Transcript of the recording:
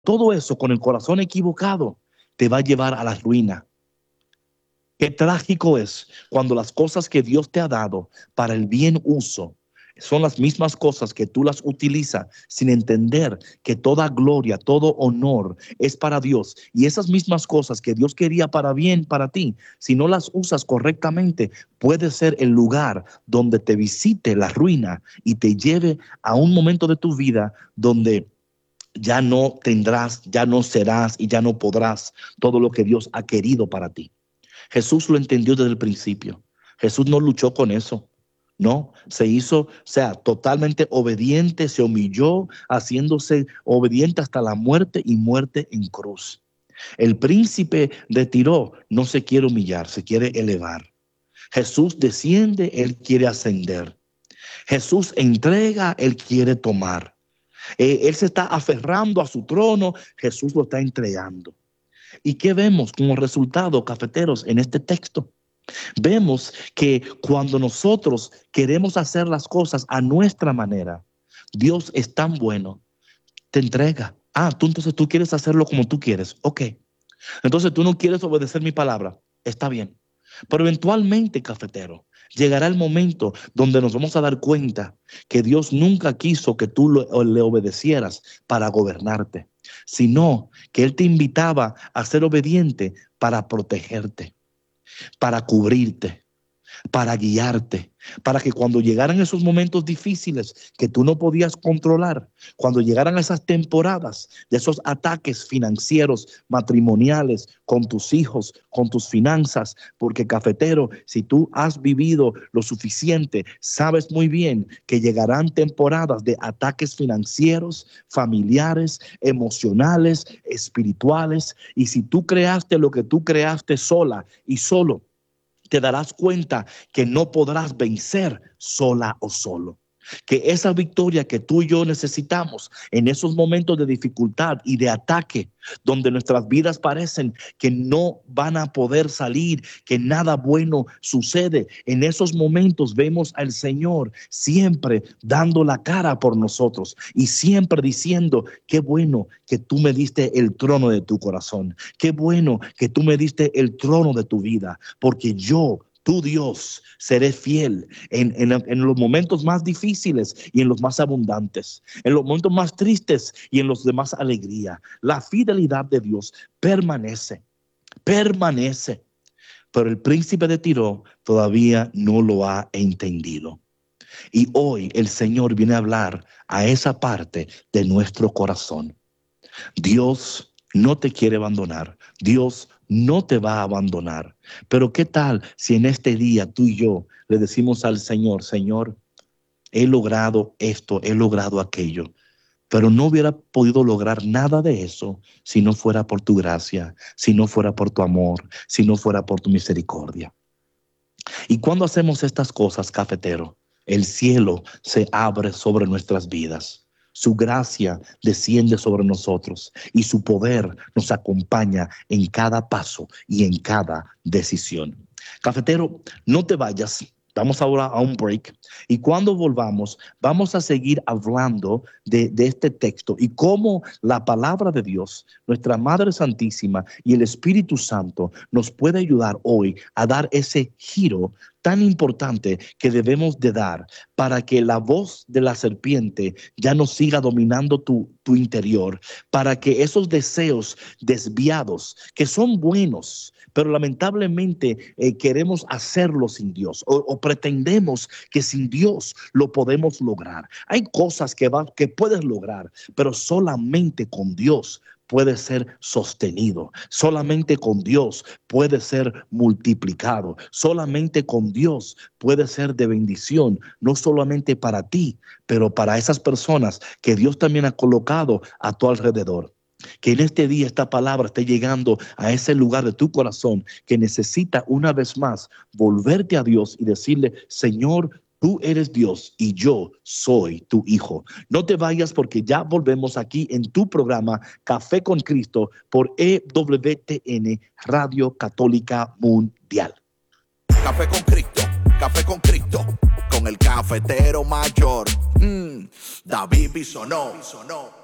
todo eso con el corazón equivocado te va a llevar a la ruina. Qué trágico es cuando las cosas que Dios te ha dado para el bien uso son las mismas cosas que tú las utilizas sin entender que toda gloria, todo honor es para Dios. Y esas mismas cosas que Dios quería para bien para ti, si no las usas correctamente, puede ser el lugar donde te visite la ruina y te lleve a un momento de tu vida donde ya no tendrás, ya no serás y ya no podrás todo lo que Dios ha querido para ti. Jesús lo entendió desde el principio. Jesús no luchó con eso. No, se hizo, totalmente obediente, se humilló, haciéndose obediente hasta la muerte y muerte en cruz. El príncipe de Tiro no se quiere humillar, se quiere elevar. Jesús desciende, él quiere ascender. Jesús entrega, él quiere tomar. Él se está aferrando a su trono, Jesús lo está entregando. ¿Y qué vemos como resultado, cafeteros, en este texto? Vemos que cuando nosotros queremos hacer las cosas a nuestra manera, Dios es tan bueno, te entrega. Entonces tú quieres hacerlo como tú quieres. Ok. Entonces tú no quieres obedecer mi palabra. Está bien. Pero eventualmente, cafetero, llegará el momento donde nos vamos a dar cuenta que Dios nunca quiso que tú le obedecieras para gobernarte, sino que Él te invitaba a ser obediente para protegerte, para cubrirte, para guiarte, para que cuando llegaran esos momentos difíciles que tú no podías controlar, cuando llegaran esas temporadas de esos ataques financieros, matrimoniales, con tus hijos, con tus finanzas, porque cafetero, si tú has vivido lo suficiente, sabes muy bien que llegarán temporadas de ataques financieros, familiares, emocionales, espirituales, y si tú creaste lo que tú creaste sola y solo, te darás cuenta que no podrás vencer sola o solo. Que esa victoria que tú y yo necesitamos en esos momentos de dificultad y de ataque, donde nuestras vidas parecen que no van a poder salir, que nada bueno sucede, en esos momentos vemos al Señor siempre dando la cara por nosotros y siempre diciendo: qué bueno que tú me diste el trono de tu corazón, qué bueno que tú me diste el trono de tu vida, porque yo, tu Dios, seré fiel en los momentos más difíciles y en los más abundantes, en los momentos más tristes y en los de más alegría. La fidelidad de Dios permanece. Pero el príncipe de Tiro todavía no lo ha entendido. Y hoy el Señor viene a hablar a esa parte de nuestro corazón. Dios no te quiere abandonar. Dios no te va a abandonar. Pero ¿qué tal si en este día tú y yo le decimos al Señor: Señor, he logrado esto, he logrado aquello, pero no hubiera podido lograr nada de eso si no fuera por tu gracia, si no fuera por tu amor, si no fuera por tu misericordia? Y cuando hacemos estas cosas, cafetero, el cielo se abre sobre nuestras vidas. Su gracia desciende sobre nosotros y su poder nos acompaña en cada paso y en cada decisión. Cafetero, no te vayas. Vamos ahora a un break y cuando volvamos vamos a seguir hablando de este texto y cómo la palabra de Dios, nuestra Madre Santísima y el Espíritu Santo nos puede ayudar hoy a dar ese giro tan importante que debemos de dar para que la voz de la serpiente ya no siga dominando tu interior, para que esos deseos desviados que son buenos, pero lamentablemente queremos hacerlo sin Dios o pretendemos que sin Dios lo podemos lograr. Hay cosas que puedes lograr, pero solamente con Dios puede ser sostenido. Solamente con Dios puede ser multiplicado. Solamente con Dios puede ser de bendición, no solamente para ti, pero para esas personas que Dios también ha colocado a tu alrededor. Que en este día esta palabra esté llegando a ese lugar de tu corazón que necesita una vez más volverte a Dios y decirle: Señor, tú eres Dios y yo soy tu hijo. No te vayas porque ya volvemos aquí en tu programa Café con Cristo por EWTN Radio Católica Mundial. Café con Cristo, con el cafetero mayor, David Bisonó.